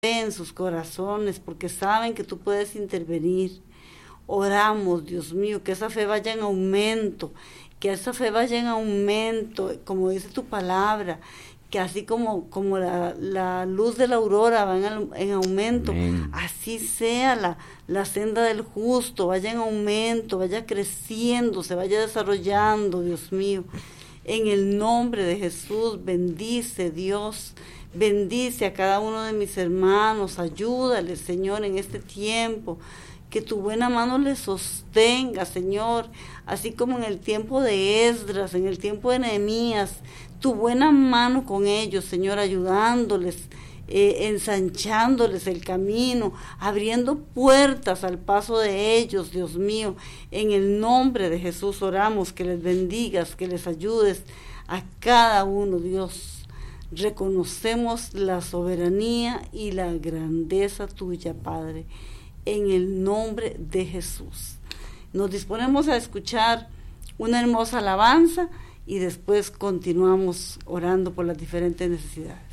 fe en sus corazones, porque saben que tú puedes intervenir. Oramos, Dios mío, que esa fe vaya en aumento, como dice tu palabra, que así como la luz de la aurora va en aumento, Amén. así sea la senda del justo, vaya en aumento, vaya creciendo, se vaya desarrollando, Dios mío. En el nombre de Jesús, bendice, Dios, bendice a cada uno de mis hermanos, ayúdales, Señor, en este tiempo, que tu buena mano les sostenga, Señor, así como en el tiempo de Esdras, en el tiempo de Nehemías, tu buena mano con ellos, Señor, ayudándoles, ensanchándoles el camino, abriendo puertas al paso de ellos, Dios mío. En el nombre de Jesús oramos, que les bendigas, que les ayudes a cada uno, Dios. Reconocemos la soberanía y la grandeza tuya, Padre, en el nombre de Jesús. Nos disponemos a escuchar una hermosa alabanza y después continuamos orando por las diferentes necesidades.